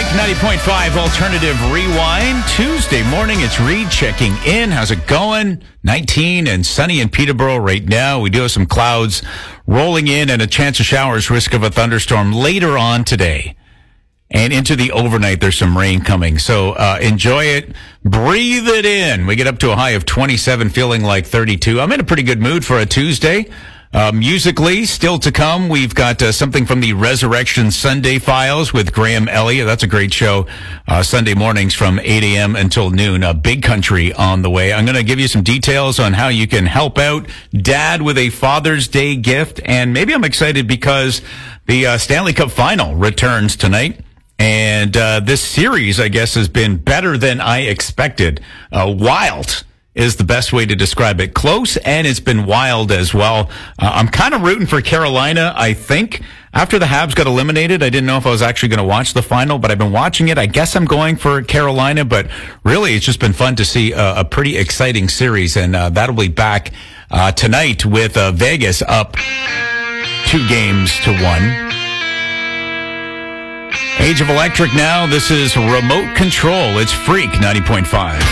90.5 Alternative Rewind. Tuesday morning, it's Reed checking in. How's it going? 19 and sunny in Peterborough right now. We do have some clouds rolling in and a chance of showers, risk of a thunderstorm later on today. And into the overnight, there's some rain coming. So enjoy it. Breathe it in. We get up to a high of 27, feeling like 32. I'm in a pretty good mood for a Tuesday. Musically, still to come, we've got something from the Resurrection Sunday Files with Graham Elliott. That's a great show. Sunday mornings from 8 a.m. until noon. Big Country on the way. I'm going to give you some details on how you can help out Dad with a Father's Day gift. And maybe I'm excited because the Stanley Cup Final returns tonight. And this series, I guess, has been better than I expected. Wild is the best way to describe it. Close, and it's been wild as well. I'm kind of rooting for Carolina, I think. After the Habs got eliminated, I didn't know if I was actually going to watch the final, but I've been watching it. I guess I'm going for Carolina, but really it's just been fun to see a pretty exciting series, and that'll be back tonight with Vegas up 2-1. Age of Electric now. This is Remote Control. It's Freak 90.5.